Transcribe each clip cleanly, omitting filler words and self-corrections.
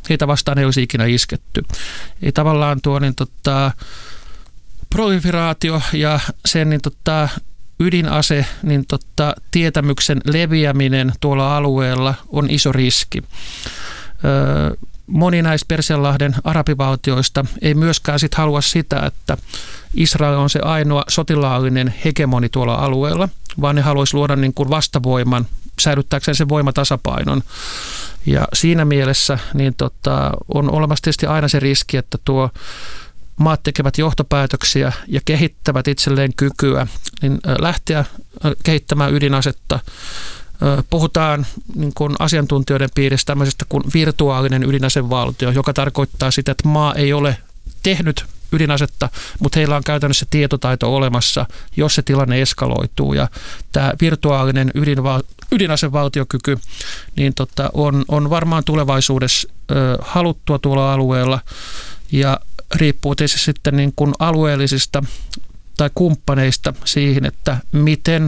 heitä vastaan ei olisi ikinä isketty. Ei tavallaan tuo proliferaatio ja sen ydinase, tietämyksen leviäminen tuolla alueella on iso riski. Moni näistä Persianlahden arabivaltioista ei myöskään sit halua sitä, että Israel on se ainoa sotilaallinen hegemoni tuolla alueella, vaan ne haluaisi luoda niin kuin vastavoiman, säilyttääkseen sen voimatasapainon. Ja siinä mielessä on olemassa tietysti aina se riski, että tuo maat tekevät johtopäätöksiä ja kehittävät itselleen kykyä niin lähteä kehittämään ydinasetta. Puhutaan niin kuin asiantuntijoiden piirissä tämmöisestä kuin virtuaalinen ydinasevaltio, joka tarkoittaa sitä, että maa ei ole tehnyt ydinasetta, mutta heillä on käytännössä tietotaito olemassa, jos se tilanne eskaloituu. Ja tämä virtuaalinen ydinasevaltiokyky niin on varmaan tulevaisuudessa haluttua tuolla alueella ja riippuu tietysti sitten niin kuin alueellisista tai kumppaneista siihen, että miten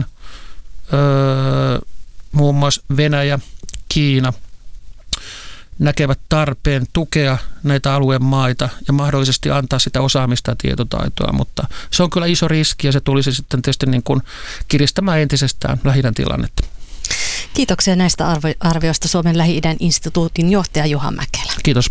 muun muassa Venäjä, Kiina näkevät tarpeen tukea näitä alueen maita ja mahdollisesti antaa sitä osaamista ja tietotaitoa, mutta se on kyllä iso riski ja se tulisi sitten tietysti niin kuin kiristämään entisestään Lähi-idän tilannetta. Kiitoksia näistä arvioista Suomen Lähi-idän instituutin johtaja Juha Mäkelä. Kiitos.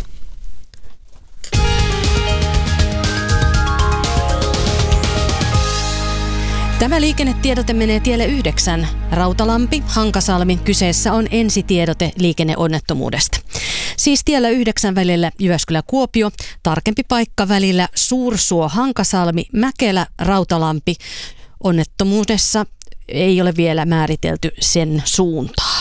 Tämä liikennetiedote menee tielle 9. Rautalampi, Hankasalmi. Kyseessä on ensitiedote liikenneonnettomuudesta. Siis tiellä 9 välillä Jyväskylä-Kuopio, tarkempi paikka välillä Suursuo-Hankasalmi, Mäkelä, Rautalampi. Onnettomuudessa ei ole vielä määritelty sen suuntaa.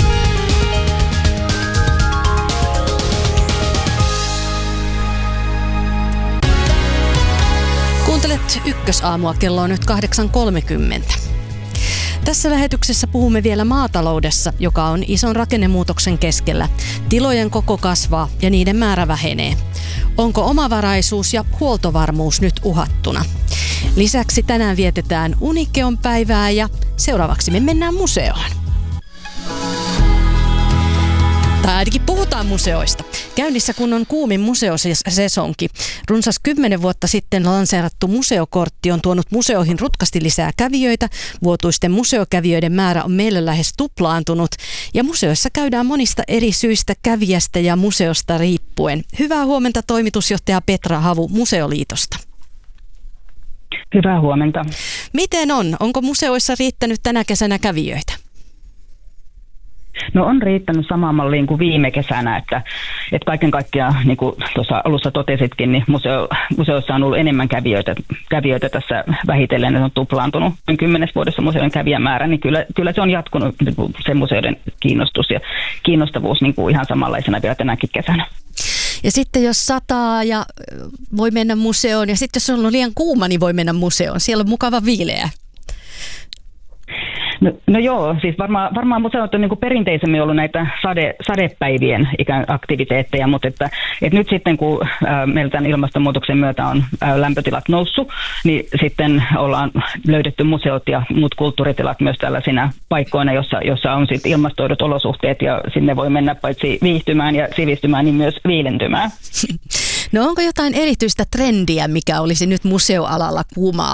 Kuuntelet Ykkösaamua, kello on nyt 8.30. Tässä lähetyksessä puhumme vielä maataloudessa, joka on ison rakennemuutoksen keskellä. Tilojen koko kasvaa ja niiden määrä vähenee. Onko omavaraisuus ja huoltovarmuus nyt uhattuna? Lisäksi tänään vietetään Unikeon päivää ja seuraavaksi me mennään museoon. Tai ainakin puhutaan museoista. Käynnissä kun on kuumin museosesonki. Runsas 10 vuotta sitten lanseerattu museokortti on tuonut museoihin rutkasti lisää kävijöitä. Vuotuisten museokävijöiden määrä on meillä lähes tuplaantunut. Ja museoissa käydään monista eri syistä kävijästä ja museosta riippuen. Hyvää huomenta toimitusjohtaja Petra Havu Museoliitosta. Hyvää huomenta. Miten on? Onko museoissa riittänyt tänä kesänä kävijöitä? No on riittänyt samaan malliin kuin viime kesänä, että kaiken kaikkiaan, niin kuin tuossa alussa totesitkin, niin museoissa on ollut enemmän kävijöitä tässä vähitellen, ne on tuplaantunut 10 vuodessa museoiden kävijämäärä, niin kyllä se on jatkunut se museoiden kiinnostus ja kiinnostavuus niin kuin ihan samanlaisena vielä tänäkin kesänä. Ja sitten jos sataa ja voi mennä museoon ja sitten jos on liian kuuma, niin voi mennä museoon. Siellä on mukava viileä. No joo, siis varmaan museot on niin kuin perinteisemmin ollut näitä sadepäivien ikään aktiviteetteja, mutta että nyt sitten kun meillä tämän ilmastonmuutoksen myötä on lämpötilat noussut, niin sitten ollaan löydetty museot ja muut kulttuuritilat myös tällaisina paikkoina, jossa on sitten ilmastoidut olosuhteet ja sinne voi mennä paitsi viihtymään ja sivistymään, niin myös viilentymään. No onko jotain erityistä trendiä, mikä olisi nyt museoalalla kuumaa?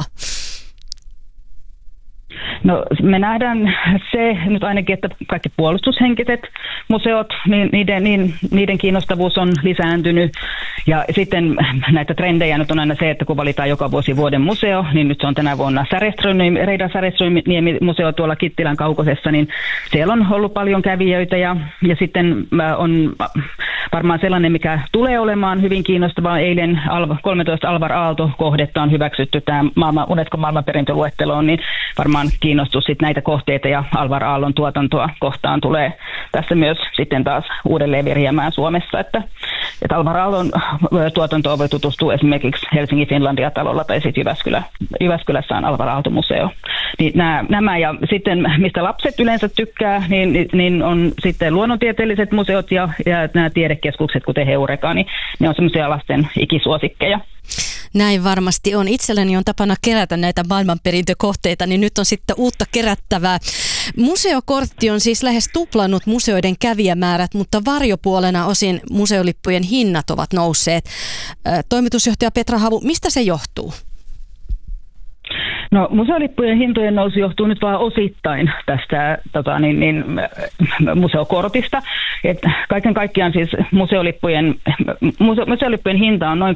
No me nähdään se nyt ainakin, että kaikki puolustushenkiset museot, niin niiden kiinnostavuus on lisääntynyt. Ja sitten näitä trendejä nyt on aina se, että kun valitaan joka vuosi vuoden museo, niin nyt se on tänä vuonna Reidar Säreströmniemi museo tuolla Kittilän kaukosessa, niin siellä on ollut paljon kävijöitä ja sitten on varmaan sellainen, mikä tulee olemaan hyvin kiinnostavaa. Eilen 13 Alvar Aalto-kohdetta on hyväksytty tämä Unescon maailmanperintöluetteloon, niin varmaan kiinnostus sitten näitä kohteita ja Alvar Aallon tuotantoa kohtaan tulee tässä myös sitten taas uudelleen viriämään Suomessa, että Alvar Aallon tuotantoa voi tutustua esimerkiksi Helsingin Finlandia-talolla tai sitten Jyväskylässä on Alvar Aalto-museo. Niin nämä ja sitten mistä lapset yleensä tykkää, niin on sitten luonnontieteelliset museot ja nämä tiedekeskukset, kuten Heureka, niin ne on semmoisia lasten ikisuosikkeja. Näin varmasti on. Itselläni on tapana kerätä näitä maailmanperintökohteita, niin nyt on sitten uutta kerättävää. Museokortti on siis lähes tuplannut museoiden kävijämäärät, mutta varjopuolena osin museolippujen hinnat ovat nousseet. Toimitusjohtaja Petra Havu, mistä se johtuu? No, museolippujen hintojen nousu johtuu nyt vain osittain tästä museokortista. Et kaiken kaikkiaan siis museolippujen hinta on noin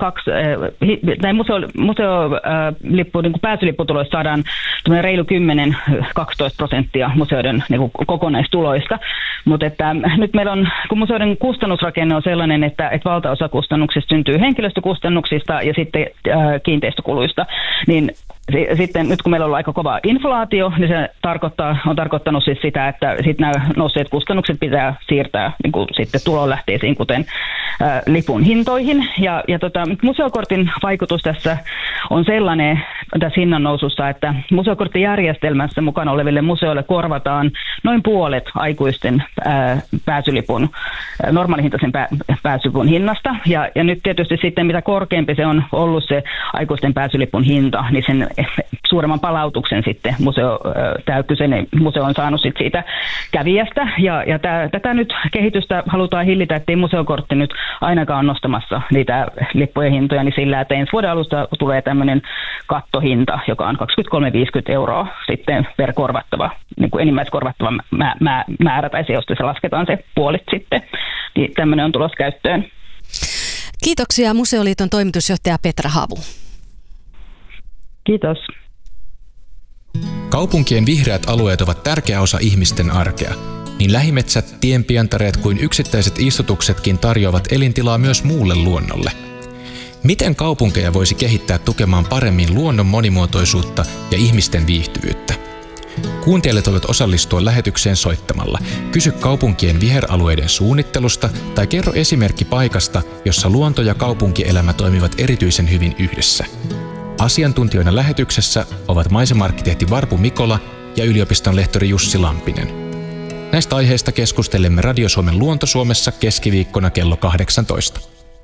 museolippu, niin kuin pääsylipputuloista saadaan reilu 10-12% museoiden niin kuin kokonaistuloista. Mutta nyt meillä on, kun museoiden kustannusrakenne on sellainen, että valtaosa kustannuksista syntyy henkilöstökustannuksista ja sitten kiinteistökuluista, niin sitten nyt kun meillä on ollut aika kova inflaatio, niin se on tarkoittanut siis sitä, että sitten nämä nousseet kustannukset pitää siirtää niin kuin sitten tulonlähteisiin, kuten lipun hintoihin. Museokortin vaikutus tässä on sellainen tässä hinnan nousussa, että museokorttijärjestelmässä mukana oleville museoille korvataan noin puolet aikuisten pääsylipun, normaalihintaisen pääsylipun hinnasta. Ja nyt tietysti sitten mitä korkeampi se on ollut se aikuisten pääsylipun hinta, niin sen suuremman palautuksen sitten tämä kyseinen museo on saanut sitten siitä kävijästä. Ja tätä nyt kehitystä halutaan hillitä, ettei museokortti nyt ainakaan nostamassa niitä lippujen hintoja, niin sillä, että ensi vuoden alusta tulee tämmöinen kattohinta, joka on 23,50 € sitten per korvattava, niin kuin enimmäiskorvattava määrä, tai se, josta se lasketaan se puolet sitten. Niin tämmöinen on tulossa käyttöön. Kiitoksia Museoliiton toimitusjohtaja Petra Havu. Kiitos. Kaupunkien vihreät alueet ovat tärkeä osa ihmisten arkea. Niin lähimetsät, tienpientareet kuin yksittäiset istutuksetkin tarjoavat elintilaa myös muulle luonnolle. Miten kaupunkeja voisi kehittää tukemaan paremmin luonnon monimuotoisuutta ja ihmisten viihtyvyyttä? Kuuntelijat voivat osallistua lähetykseen soittamalla. Kysy kaupunkien viheralueiden suunnittelusta tai kerro esimerkki paikasta, jossa luonto ja kaupunkielämä toimivat erityisen hyvin yhdessä. Asiantuntijoina lähetyksessä ovat maisema-arkkitehti Varpu Mikola ja yliopiston lehtori Jussi Lampinen. Näistä aiheista keskustelemme Radio Suomen Luonto-Suomessa keskiviikkona kello 18.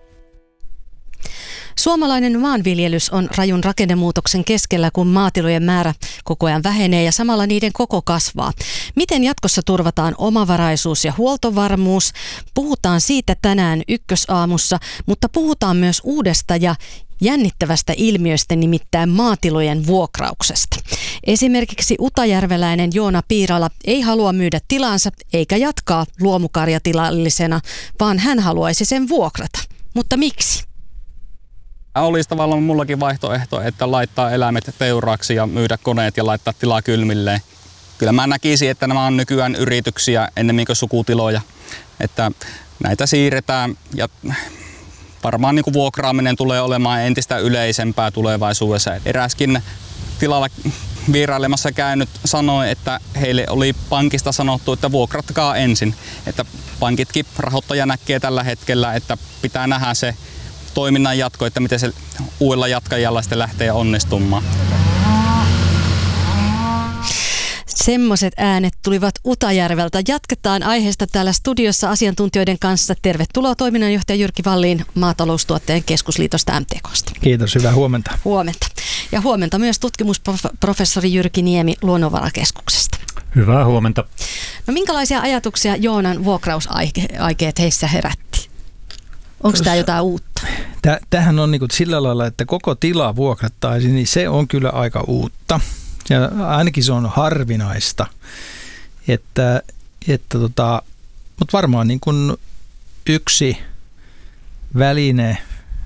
Suomalainen maanviljelys on rajun rakennemuutoksen keskellä, kun maatilojen määrä koko ajan vähenee ja samalla niiden koko kasvaa. Miten jatkossa turvataan omavaraisuus ja huoltovarmuus? Puhutaan siitä tänään Ykkösaamussa, mutta puhutaan myös uudesta ja jännittävästä ilmiöstä, nimittäin maatilojen vuokrauksesta. Esimerkiksi utajärveläinen Joona Piirala ei halua myydä tilansa eikä jatkaa luomukarjatilallisena, vaan hän haluaisi sen vuokrata. Mutta miksi? Olisi tavallaan mullakin vaihtoehto, että laittaa eläimet teuraaksi ja myydä koneet ja laittaa tilaa kylmilleen. Kyllä mä näkisin, että nämä on nykyään yrityksiä ennemmin kuin sukutiloja. Että näitä siirretään ja varmaan niin kuin vuokraaminen tulee olemaan entistä yleisempää tulevaisuudessa. Eräskin tilalla vierailemassa käynyt sanoi, että heille oli pankista sanottu, että vuokratkaa ensin. Että pankitkin rahoittaja näkee tällä hetkellä, että pitää nähdä se toiminnan jatko, että miten se uudella jatkajalla sitten lähtee onnistumaan. Semmoiset äänet tulivat Utajärveltä. Jatketaan aiheesta täällä studiossa asiantuntijoiden kanssa. Tervetuloa toiminnanjohtaja Jyrki Vallin Maataloustuotteen keskusliitosta MTK:sta. Kiitos, hyvää huomenta. Huomenta. Ja huomenta myös tutkimusprofessori Jyrki Niemi Luonnonvarakeskuksesta. Hyvää huomenta. No minkälaisia ajatuksia Joonan vuokrausaikeet heissä herätti? Onko tämä jotain uutta? Tämähän on niin sillä lailla, että koko tila vuokrattaisiin, niin se on kyllä aika uutta. Ja ainakin se on harvinaista. Mutta varmaan niin kuin yksi väline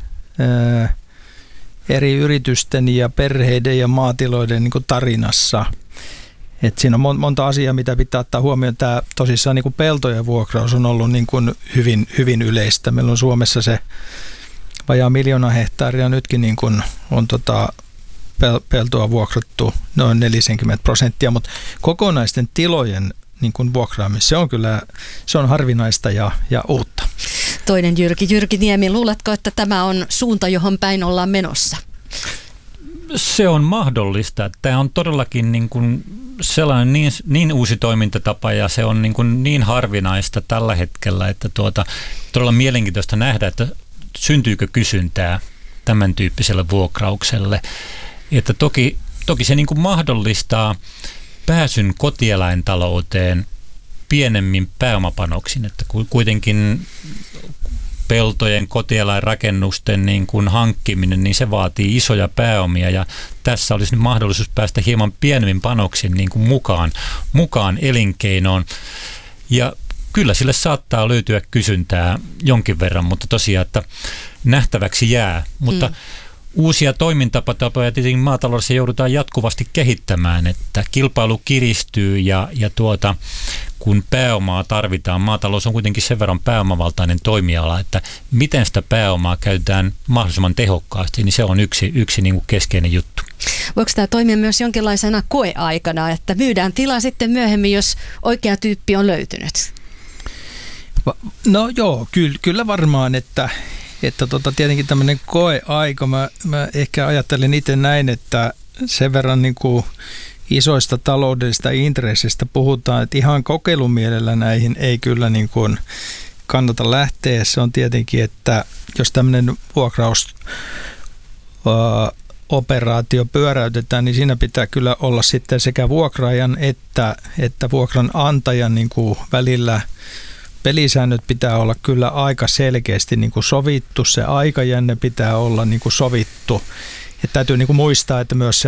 eri yritysten ja perheiden ja maatiloiden niin kuin tarinassa. Että siinä on monta asiaa, mitä pitää ottaa huomioon. Tämä tosissaan niin kuin peltojen vuokraus on ollut niin kuin hyvin yleistä. Meillä on Suomessa se vajaa 1 000 000 hehtaaria nytkin niin kuin on peltoa vuokrattu noin 40%, mutta kokonaisten tilojen niin kuin vuokraaminen, se on harvinaista ja uutta. Toinen Jyrki Niemi, luuletko, että tämä on suunta, johon päin ollaan menossa? Se on mahdollista. Tämä on todellakin niin kuin sellainen niin uusi toimintatapa ja se on niin harvinaista tällä hetkellä, että todella mielenkiintoista nähdä, että syntyykö kysyntää tämän tyyppiselle vuokraukselle. Että toki se niin kuin mahdollistaa pääsyn kotieläintalouteen pienemmin pääomapanoksin, että kuitenkin peltojen, kotieläinrakennusten niin kuin hankkiminen, niin se vaatii isoja pääomia ja tässä olisi nyt mahdollisuus päästä hieman pienemmin panoksin niin kuin mukaan elinkeinoon. Ja kyllä sille saattaa löytyä kysyntää jonkin verran, mutta tosiaan, että nähtäväksi jää. Mutta uusia toimintatapoja tietenkin maataloudessa joudutaan jatkuvasti kehittämään, että kilpailu kiristyy ja kun pääomaa tarvitaan, maatalous on kuitenkin sen verran pääomavaltainen toimiala, että miten sitä pääomaa käytetään mahdollisimman tehokkaasti, niin se on yksi niin kuin keskeinen juttu. Voiko tämä toimia myös jonkinlaisena koeaikana, että myydään tilaa sitten myöhemmin, jos oikea tyyppi on löytynyt? No joo, kyllä varmaan, että tietenkin tämmöinen koeaika, mä ehkä ajattelen itse näin, että sen verran niin kuin isoista taloudellisista intressistä puhutaan, että ihan kokeilumielellä näihin ei kyllä niin kuin kannata lähteä. Se on tietenkin, että jos tämmöinen vuokrausoperaatio pyöräytetään, niin siinä pitää kyllä olla sitten sekä vuokraajan että vuokranantajan niin kuin välillä pelisäännöt pitää olla kyllä aika selkeästi niin kuin sovittu, se aikajänne pitää olla niin kuin sovittu. Ja täytyy niin kuin muistaa, että myös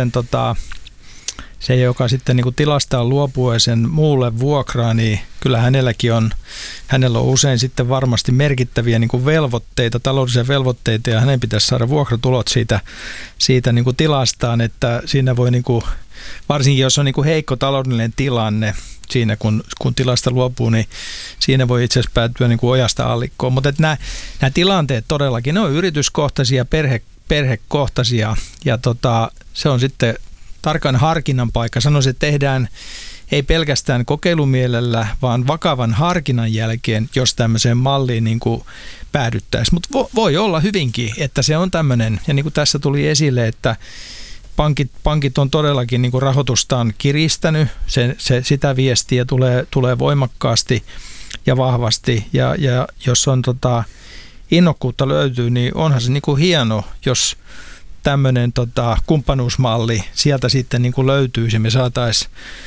se, joka sitten niin kuin tilastaa luopuisen muulle vuokraa, niin kyllä hänellä on usein sitten varmasti merkittäviä niin kuin velvoitteita, taloudellisia velvoitteita, ja hänen pitäisi saada vuokratulot siitä niin kuin tilastaan, että siinä voi niin kuin, varsinkin jos on niin kuin heikko taloudellinen tilanne, siinä kun tilasta luopuu, niin siinä voi itse asiassa päätyä niin kuin ojasta allikkoon. Mutta nämä tilanteet todellakin, ne on yrityskohtaisia, perhekohtaisia ja se on sitten tarkan harkinnan paikka. Sanoisin, että tehdään ei pelkästään kokeilumielellä, vaan vakavan harkinnan jälkeen, jos tämmöiseen malliin niin kuin päädyttäisiin. Mutta voi olla hyvinkin, että se on tämmöinen, ja niin kuin tässä tuli esille, että pankit on todellakin niin kuin rahoitustaan kiristänyt, sitä viestiä tulee voimakkaasti ja vahvasti, ja jos on innokkuutta löytyy, niin onhan se niin kuin hieno, jos tämmöinen kumppanuusmalli sieltä sitten niin kuin löytyisi, me saataisiin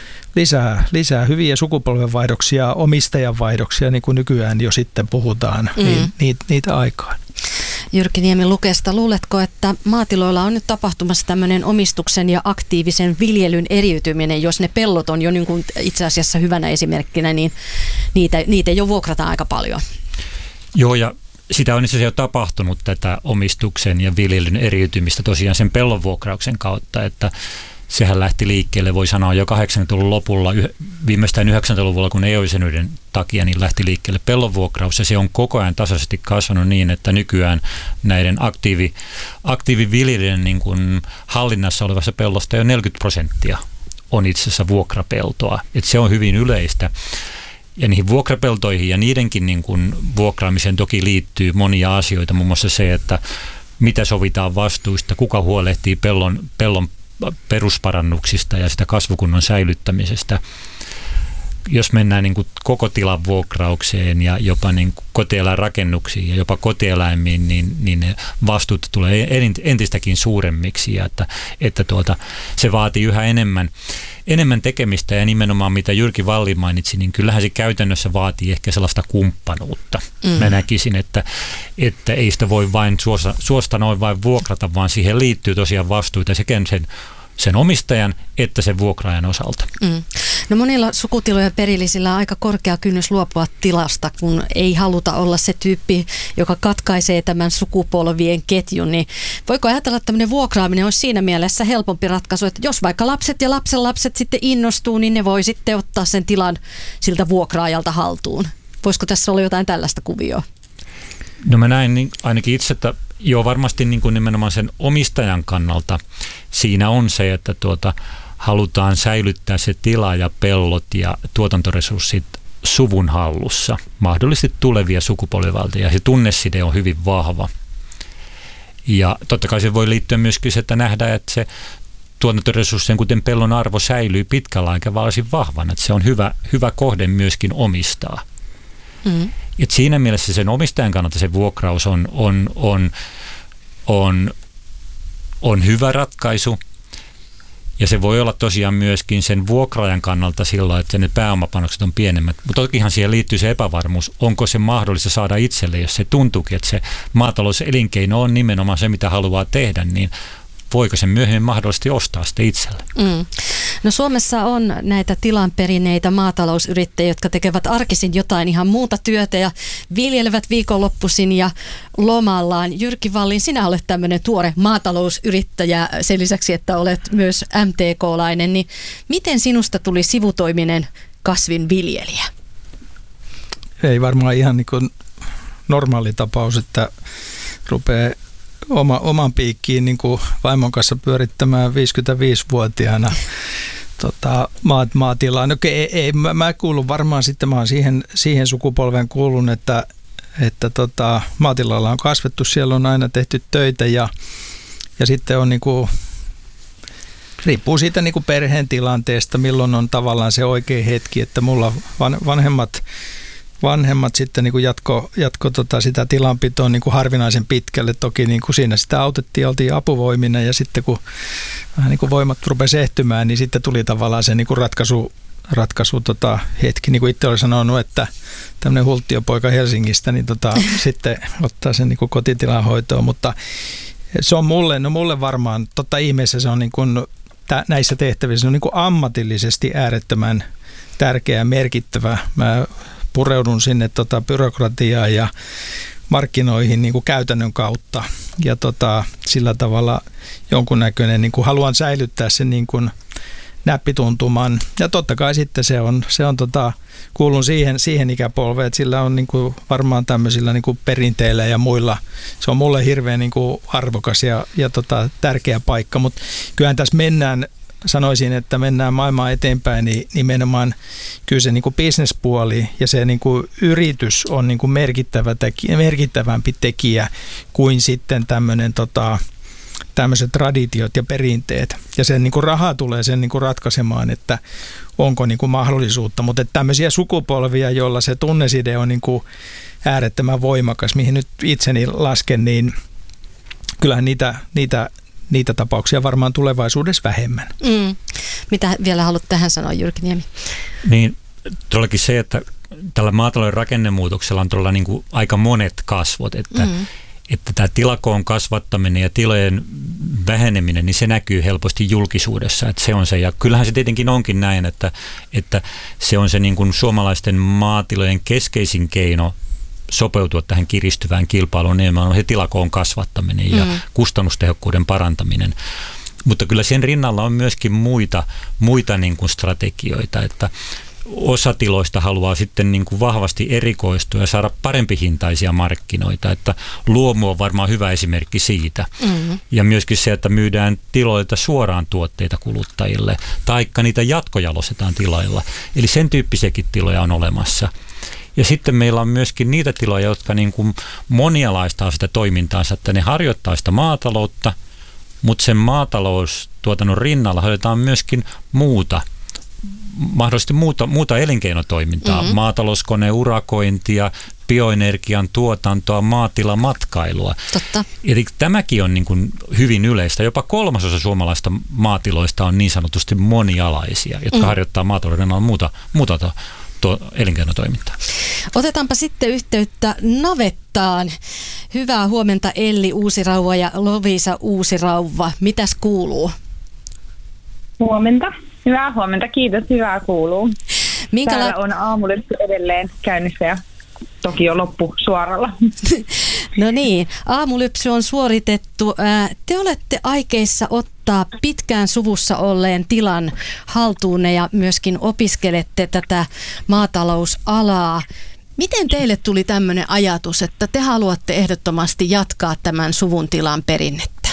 lisää hyviä sukupolvenvaihdoksia, omistajanvaihdoksia, niin kuin nykyään jo sitten puhutaan, niitä aikaan. Jyrki Niemi Lukesta, luuletko, että maatiloilla on nyt tapahtumassa tämmöinen omistuksen ja aktiivisen viljelyn eriytyminen, jos ne pellot on jo niin kuin itse asiassa hyvänä esimerkkinä, niin niitä jo vuokrataan aika paljon? Joo, ja sitä on itse asiassa jo tapahtunut tätä omistuksen ja viljelyn eriytymistä tosiaan sen pellonvuokrauksen kautta, että sehän lähti liikkeelle, voi sanoa, jo 80-luvun lopulla, viimeistään 90-luvulla, kun EU-jäsenyyden takia, niin lähti liikkeelle pellonvuokraus, ja se on koko ajan tasaisesti kasvanut niin, että nykyään näiden aktiiviviljelijöiden niin kuin hallinnassa olevassa pellosta jo 40% on itse asiassa vuokrapeltoa, että se on hyvin yleistä. Ja niihin vuokrapeltoihin ja niidenkin niin kuin vuokraamiseen toki liittyy monia asioita, muun muassa se, että mitä sovitaan vastuista, kuka huolehtii pellon perusparannuksista ja sitä kasvukunnon säilyttämisestä. Jos mennään niin kuin koko tilan vuokraukseen ja jopa niin kuin kotieläinrakennuksiin ja jopa kotieläimiin, niin ne vastuut tulee entistäkin suuremmiksi ja että se vaatii yhä enemmän tekemistä ja nimenomaan mitä Jyrki Wallin mainitsi, niin kyllähän se käytännössä vaatii ehkä sellaista kumppanuutta. Mä näkisin, että ei sitä voi vain suosta noin vain vuokrata, vaan siihen liittyy tosiaan vastuita sekä sen omistajan että sen vuokraajan osalta. No monilla sukutilojen perillisillä on aika korkea kynnys luopua tilasta, kun ei haluta olla se tyyppi, joka katkaisee tämän sukupolvien ketjun. Niin voiko ajatella, että tämmöinen vuokraaminen olisi siinä mielessä helpompi ratkaisu, että jos vaikka lapset ja lapsenlapset sitten innostuu, niin ne voi sitten ottaa sen tilan siltä vuokraajalta haltuun. Voisiko tässä olla jotain tällaista kuvioa? No mä näin niin ainakin itse, että joo, varmasti niin kuin nimenomaan sen omistajan kannalta siinä on se, että halutaan säilyttää se tila ja pellot ja tuotantoresurssit suvun hallussa, mahdollisesti tulevia sukupolvivalta, ja se tunneside on hyvin vahva. Ja totta kai se voi liittyä myöskin se, että nähdään, että se tuotantoresurssien, kuten pellon arvo, säilyy pitkällä aikaa varsin vahvana, että se on hyvä kohde myöskin omistaa. Et siinä mielessä sen omistajan kannalta se vuokraus on on hyvä ratkaisu. Ja se voi olla tosiaan myöskin sen vuokraajan kannalta sillä, että ne pääomapanokset on pienemmät. Mutta tokihan siihen liittyy se epävarmuus. Onko se mahdollista saada itselle, jos se tuntuukin, että se maatalouselinkeino on nimenomaan se, mitä haluaa tehdä, niin voiko sen myöhemmin mahdollisesti ostaa sitten itselle? No Suomessa on näitä tilanperineitä maatalousyrittäjiä, jotka tekevät arkisin jotain ihan muuta työtä ja viljelevät viikonloppuisin ja lomallaan. Jyrki Wallin, sinä olet tämmöinen tuore maatalousyrittäjä sen lisäksi, että olet myös MTK-lainen, niin miten sinusta tuli sivutoiminen kasvinviljelijä? Ei varmaan ihan niin kuin normaali tapaus, että rupeaa oman piikkiin niin kuin vaimon kanssa pyörittämään 55-vuotiaana maatilaa. No, mä kuulun varmaan sitten, mä oon siihen sukupolven kuulun, että maatilalla on kasvettu, siellä on aina tehty töitä ja sitten on niin kuin, riippuu siitä niin kuin perheen tilanteesta, milloin on tavallaan se oikea hetki, että mulla vanhemmat sitten niin kuin jatko sitä tilanpitoa niin kuin harvinaisen pitkälle. Toki niin kuin siinä sitä autettiin ja oltiin apuvoimina ja sitten kun vähän niin kuin voimat rupesi ehtymään, niin sitten tuli tavallaan se niin kuin ratkaisu hetki. Niin kuin itse olen sanonut, että tämmöinen hulttiopoika Helsingistä niin sitten ottaa sen niin kuin kotitilan hoitoon, mutta se on mulle varmaan, ihmeessä se on niin kuin, näissä tehtävissä se on niin kuin ammatillisesti äärettömän tärkeä ja merkittävä. Mä pureudun sinne byrokratiaan ja markkinoihin niin kuin käytännön kautta ja sillä tavalla jonkunnäköinen, niin kuin haluan säilyttää sen niin kuin näppituntuman ja totta kai sitten se on kuulun siihen ikäpolveen, että sillä on niin kuin varmaan tämmöisillä niin kuin perinteillä ja muilla, se on mulle hirveän niin kuin arvokas ja tärkeä paikka, mutta kyllähän tässä sanoisin, että mennään maailmaa eteenpäin, niin nimenomaan kyllä se niin kuin bisnespuoli ja se niin kuin yritys on niin kuin merkittävämpi tekijä kuin sitten tämmöiset traditiot ja perinteet. Ja sen niin kuin raha tulee sen niin kuin ratkaisemaan, että onko niin kuin mahdollisuutta, mutta tämmöisiä sukupolvia, joilla se tunneside on niin kuin äärettömän voimakas, mihin nyt itseni lasken, niin kyllähän niitä tapauksia varmaan tulevaisuudessa vähemmän. Mitä vielä haluat tähän sanoa, Jyrki Niemi? Niin, todellakin se, että tällä maatalouden rakennemuutoksella on todella niin kuin aika monet kasvot, että tämä tilakoon kasvattaminen ja tilojen väheneminen, niin se näkyy helposti julkisuudessa, että se on se. Ja kyllähän se tietenkin onkin näin, että se on se niin kuin suomalaisten maatilojen keskeisin keino sopeutua tähän kiristyvään kilpailuun, nimenomaan se tilakoon kasvattaminen ja kustannustehokkuuden parantaminen. Mutta kyllä sen rinnalla on myöskin muita niin kuin strategioita, että osa tiloista haluaa sitten niin kuin vahvasti erikoistua ja saada parempi hintaisia markkinoita, että luomu on varmaan hyvä esimerkki siitä. Ja myöskin se, että myydään tiloilta suoraan tuotteita kuluttajille, taikka niitä jatkojalostetaan tiloilla. Eli sen tyyppisiäkin tiloja on olemassa. Ja sitten meillä on myöskin niitä tiloja, jotka niin kuin monialaistaa sitä toimintaansa, että ne harjoittaa sitä maataloutta, mutta sen maataloustuotannon rinnalla hoidetaan myöskin mahdollisesti muuta elinkeinotoimintaa, maatalouskoneurakointia, bioenergian tuotantoa, maatilamatkailua. Totta. Eli tämäkin on niin kuin hyvin yleistä. Jopa 3/3 suomalaista maatiloista on niin sanotusti monialaisia, jotka harjoittaa maatalouden rinnalla muuta elinkeinotoimintaa. Otetaanpa sitten yhteyttä navettaan. Hyvää huomenta Elli Uusirauva ja Loviisa Uusirauva. Mitäs kuuluu? Huomenta. Hyvää huomenta. Kiitos. Hyvää kuuluu. Täällä on aamulypsy edelleen käynnissä ja toki jo loppu suoralla. No niin, aamulypsy on suoritettu. Te olette aikeissa ottaa pitkään suvussa olleen tilan haltuunne ja myöskin opiskelette tätä maatalousalaa. Miten teille tuli tämmöinen ajatus, että te haluatte ehdottomasti jatkaa tämän suvun tilan perinnettä?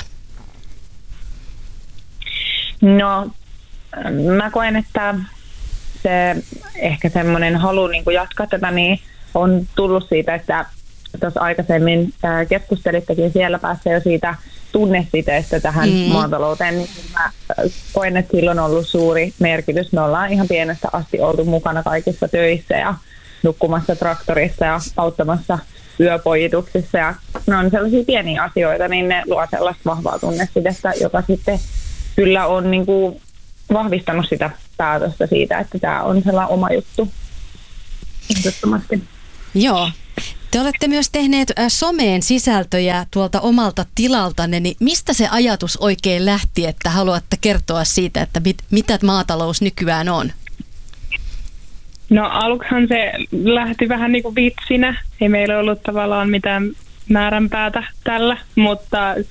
No, mä koen, että se ehkä semmoinen halu niin kuin jatkaa tätä niin on tullut siitä, että tuossa aikaisemmin keskustelittekin siellä päässä jo siitä tunnesiteestä tähän maatalouteen, niin mä koen, että sillä on ollut suuri merkitys. Me ollaan ihan pienestä asti oltu mukana kaikissa töissä ja nukkumassa traktorissa ja auttamassa yöpojituksissa ja ne on sellaisia pieniä asioita, niin ne luo sellaista vahvaa tunnesidettä, joka sitten kyllä on niin kuin vahvistanut sitä päätöstä siitä, että tämä on sellainen oma juttu. Ehdottomasti. Joo. Te olette myös tehneet someen sisältöjä tuolta omalta tilaltanne, niin mistä se ajatus oikein lähti, että haluatte kertoa siitä, että mitä maatalous nykyään on? No aluksihan se lähti vähän niin kuin vitsinä. Ei meillä ollut tavallaan mitään määränpäätä tällä, mutta